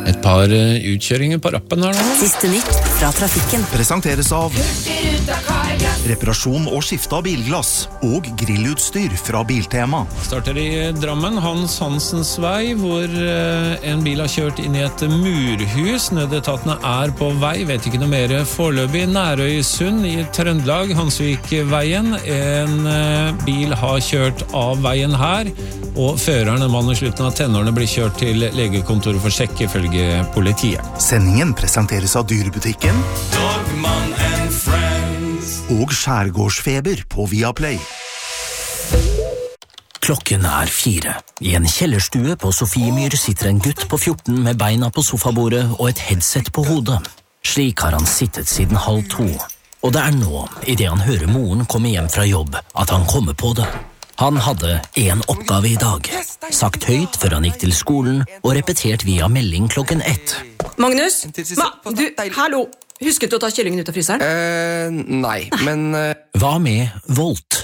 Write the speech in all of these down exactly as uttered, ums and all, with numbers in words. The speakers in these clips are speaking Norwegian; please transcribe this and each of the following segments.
Et par utkjøringer på rappen her nå. Siste nytt fra trafikken. Presenteres av reparasjon og skifte av bilglass og grillutstyr fra Biltema. Starter i Drammen, Hans Hansens vei, hvor en bil har kjørt inn i et murhus. Nødetatene er på vei, vet ikke noe mer foreløpig. Nærøysund i Trøndelag, Hansvikveien. En bil har kjørt av veien her, og føreren, en mann i slutten av tenårene, blir kjørt til legekontoret for sjekk ifølge politiet. Sendingen presenteres av Dyrebutikken Dogman and Friends og Skjærgårdsfeber på Viaplay. Klokken er fire. I en kjellerstue på Sofiemyr sitter en gutt på fjorten med beina på sofabordet og et headset på hodet. Slik har han sittet siden halv to. Og det er nå, i det han hører moren komme hjem fra jobb, at han kommer på det. Han hadde en oppgave i dag. Sagt høyt før han gikk til skolen, og repetert via melding klokken ett. Magnus? Ma, du, hallo! Husket du å ta kyllingen ut av fryseren? Eh, nei, men... Uh... Hva med Volt?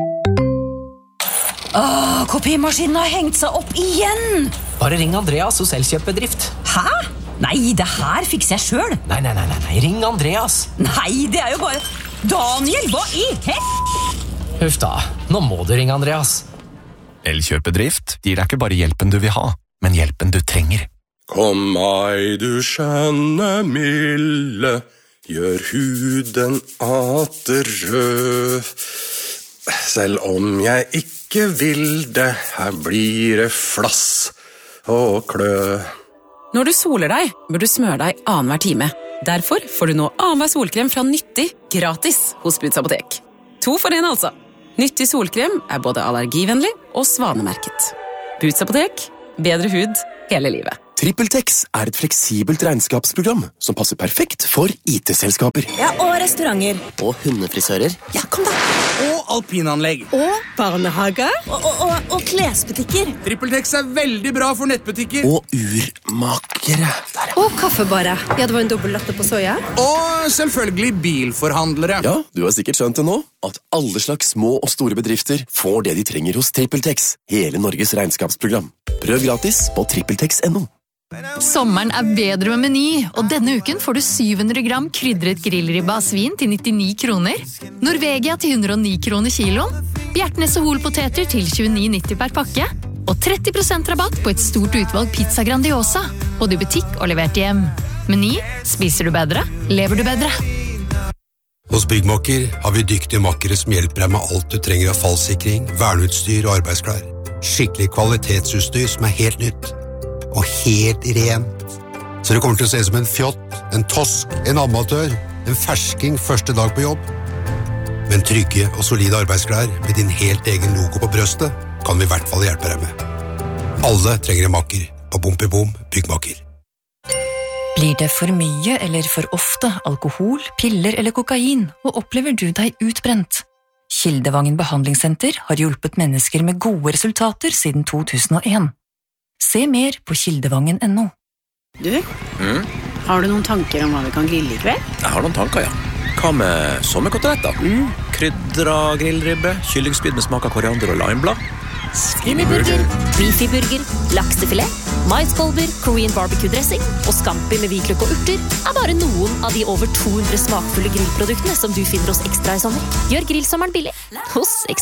Åh, kopimaskinen har hengt seg opp igjen! Bare ring Andreas hos Elkjøp-bedrift. Hæ? Nei, det her fikser jeg selv. Nei, nei, nei, nei, nei, ring Andreas. Nei, det er jo bare... Daniel, hva i hel... Huff da, nå må du ringe Andreas. Elkjøp-bedrift gir deg ikke bare hjelpen du vil ha, men hjelpen du trenger. Kom meg, du skjønne milde, gjør huden atter rød. Selv om jeg ikke vil det, her blir det flass og klø. Når du soler deg, bør du smøre deg annenhver time. Derfor får du nå annenhver solkrem fra Nyttig gratis hos Buds Apotek. To for en altså. Nyttig solkrem er både allergivennlig og svanemerket. Buds Apotek, bedre hud hele livet. TrippelTex er et fleksibelt regnskapsprogram som passer perfekt for I T-selskaper. Ja, og restauranter. Og hundefrisører. Ja, kom da. Og alpinanlegg. Og barnehage. Og, og, og, og klesbutikker. TrippelTex er veldig bra for nettbutikker. Og urmakere. Der, ja. Og kaffebare. Ja, det var en dobbelt latte på soja. Og selvfølgelig bilforhandlere. Ja, du har sikkert skjønt det nå, at alle slags små og store bedrifter får det de trenger hos TrippelTex. Hele Norges regnskapsprogram. Prøv gratis på trippeltex punktum no. Sommeren er bedre med Meny, og denne uken får du syv hundre gram krydret grillribba av svin til nittini kroner, Norvegia til hundre og ni kroner kiloen, Bjertnese Holpoteter til tjueni nitti per pakke, og tretti prosent rabatt på et stort utvalg pizza Grandiosa, både i butikk og levert hjem. Meny, spiser du bedre, lever du bedre. Hos Byggmakker har vi dyktige makkere som hjelper deg med alt du trenger av fallsikring, verneutstyr og arbeidsklær. Skikkelig kvalitetsutstyr som er helt nytt. Og helt rent. Så det kommer til å se som en fjott, en tosk, en amatør, en fersking første dag på jobb. Men trygge og solide arbeidsklær med din helt egen logo på brøstet kan vi i hvert fall hjelpe deg med. Alle trenger en makker på Bompibom Byggmakker. Blir det for mye eller for ofte alkohol, piller eller kokain, og opplever du deg utbrent? Kildevangen behandlingssenter har hjulpet mennesker med gode resultater siden to tusen og en. Se mer på kildevangen punktum no. Du, mm? Har du noen tanker om hva vi kan grille i kveld? Jeg har noen tanker, ja. Hva med sommerkoteletter? Mm. Krydra grillribbe, kyllingspyd med smak av koriander og limeblad. Skinnyburger, beefyburger, laksefilet, maiskolber, Korean barbecue-dressing og scampi med hvitløk og urter er bare noen av de over to hundre smakfulle grillproduktene som du finner hos Ekstra i sommer. Gjør grillsommeren billig hos Ekstra.